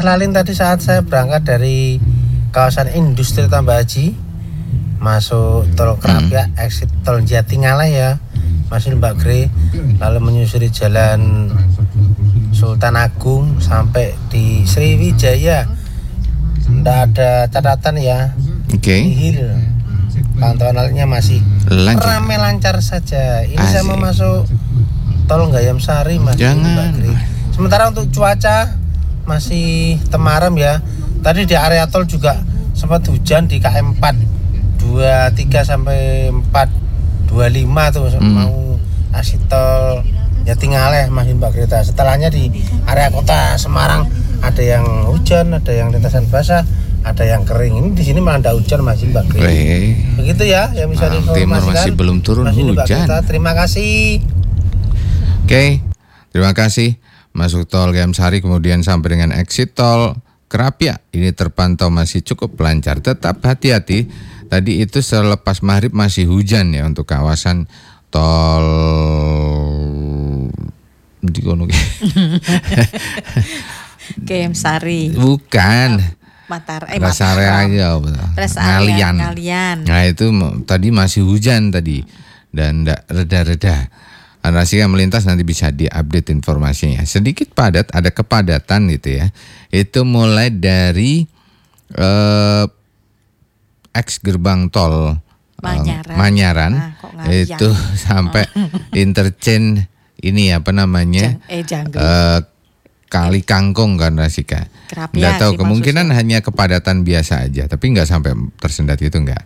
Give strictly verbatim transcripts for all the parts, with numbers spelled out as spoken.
Lalin tadi saat saya berangkat dari kawasan industri Tambah Haji masuk tol Krapyak, hmm. exit tol Jatingaleh ya, masih Mbak Gre, lalu menyusuri jalan Sultan Agung sampai di Sriwijaya. Tidak ada catatan ya. Oke. Okay. Pantauan lainnya masih lancar. Ramai lancar saja. Ini Asik. Saya mau masuk tol Gayam Sari Mas. Jangan. Sementara untuk cuaca masih temaram ya. Tadi di area tol juga sempat hujan di K M empat dua puluh tiga sampai empat dua puluh lima tuh hmm. mau aksi tol Jatingaleh Mas Mbak Greta. Setelahnya di area kota Semarang ada yang hujan, ada yang lintasan basah, ada yang kering. Ini di sini malah ada hujan Mas Mbak Greta. Begitu ya yang bisa diinformasikan. Masih belum turun hujan. Terima kasih. Oke, okay. Terima kasih. Masuk tol Gayam Sari kemudian sampai dengan exit tol Krapyak ini terpantau masih cukup lancar. Tetap hati-hati. Tadi itu selepas maghrib masih hujan ya untuk kawasan tol di kono. Gayam Sari. Bukan. Matar eh Rest area aja. Ngalian. Ngalian. Nah itu tadi masih hujan tadi dan enggak reda-reda. Narasi yang melintas nanti bisa diupdate informasinya. Sedikit padat, ada kepadatan gitu ya. Itu mulai dari eh, ex gerbang tol Manyaran, eh, Manyaran nah, itu sampai interchange ini apa namanya? Jang, eh, eh, Kali Kangkung kan Rasika. Nggak tahu kemungkinan maksudnya. Hanya kepadatan biasa aja, tapi nggak sampai tersendat itu nggak.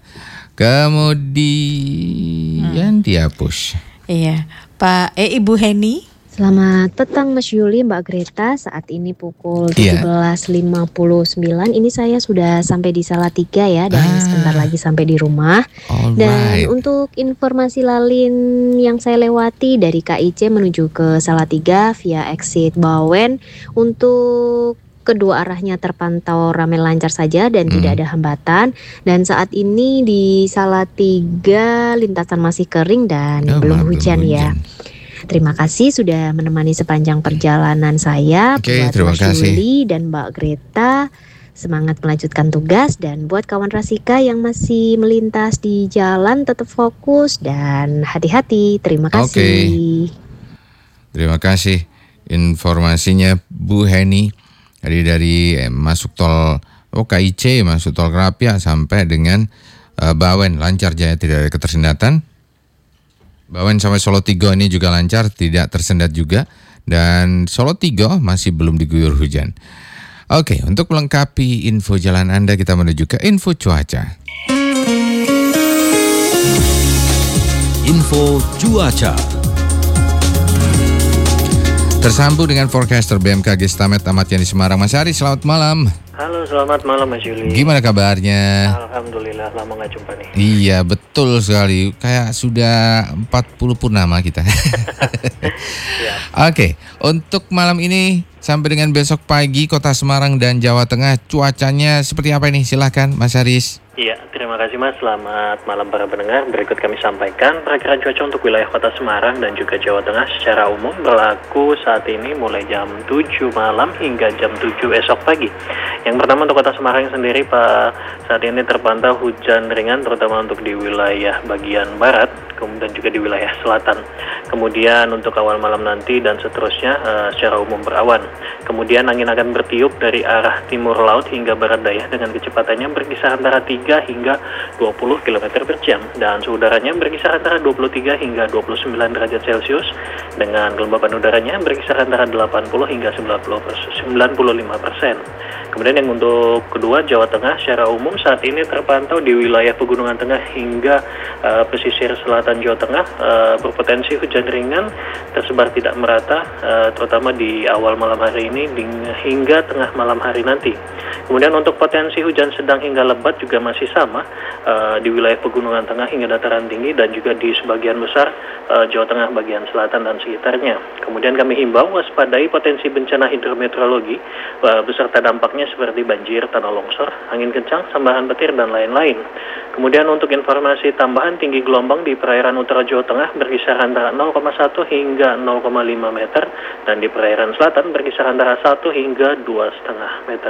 Kemudian hmm. dihapus. Iya, Pak, eh Ibu Heni. Selamat petang Mas Yuli, Mbak Greta. Saat ini pukul tujuh belas lima puluh sembilan. Ini saya sudah sampai di Salatiga ya, dan ah. sebentar lagi sampai di rumah. Alright. Dan untuk informasi lalin yang saya lewati dari K I C menuju ke Salatiga via exit Bawen, untuk kedua arahnya terpantau ramai lancar saja dan hmm. tidak ada hambatan. Dan saat ini di Salatiga lintasan masih kering dan oh, belum hujan, hujan ya. Terima kasih sudah menemani sepanjang perjalanan saya. Oke, buat terima Mas kasih. Yuli dan Mbak Greta, semangat melanjutkan tugas. Dan buat kawan Rasika yang masih melintas di jalan, tetap fokus dan hati-hati. Terima kasih. Oke. Terima kasih informasinya Bu Heni. Jadi dari eh, masuk tol oh, K I C, masuk tol Krapyak sampai dengan uh, Bawen lancar jaya, tidak ada ketersendatan. Bawen sampai Solo Tigo ini juga lancar, tidak tersendat juga. Dan Solo Tigo masih belum diguyur hujan. Oke, untuk melengkapi info jalan Anda kita menuju ke info cuaca. Info cuaca. Tersambung dengan forecaster B M K G Stamet Ahmad Yani Semarang. Mas Ari, selamat malam. Halo, selamat malam Mas Yuli. Gimana kabarnya? Alhamdulillah, lama gak jumpa nih. Iya, betul sekali. Kayak sudah empat puluh purnama kita. Oke, untuk malam ini sampai dengan besok pagi Kota Semarang dan Jawa Tengah cuacanya seperti apa ini? Silahkan Mas Aris. Iya, terima kasih Mas. Selamat malam para pendengar. Berikut kami sampaikan perakiraan cuaca untuk wilayah Kota Semarang dan juga Jawa Tengah secara umum berlaku saat ini mulai jam tujuh malam hingga jam tujuh esok pagi. Yang pertama untuk Kota Semarang sendiri, Pak, saat ini terpantau hujan ringan terutama untuk di wilayah bagian barat, kemudian juga di wilayah selatan. Kemudian untuk awal malam nanti dan seterusnya uh, secara umum berawan. Kemudian angin akan bertiup dari arah timur laut hingga barat daya dengan kecepatannya berkisar antara tiga hingga dua puluh kilometer per jam dan suhu udaranya berkisar antara dua puluh tiga hingga dua puluh sembilan derajat Celcius dengan kelembapan udaranya berkisar antara delapan puluh hingga sembilan puluh lima persen. Kemudian yang untuk kedua, Jawa Tengah secara umum saat ini terpantau di wilayah Pegunungan Tengah hingga uh, pesisir selatan Jawa Tengah uh, berpotensi hujan ringan tersebar tidak merata, uh, terutama di awal malam hari ini hingga tengah malam hari nanti. Kemudian untuk potensi hujan sedang hingga lebat juga masih sama uh, di wilayah Pegunungan Tengah hingga dataran tinggi dan juga di sebagian besar uh, Jawa Tengah bagian selatan dan sekitarnya. Kemudian kami himbau waspadai potensi bencana hidrometeorologi uh, beserta dampaknya seperti banjir, tanah longsor, angin kencang, sambaran petir, dan lain-lain. Kemudian untuk informasi tambahan, tinggi gelombang di perairan utara Jawa Tengah berkisar antara nol koma satu hingga nol koma lima meter dan di perairan selatan berkisar antara satu hingga dua koma lima meter.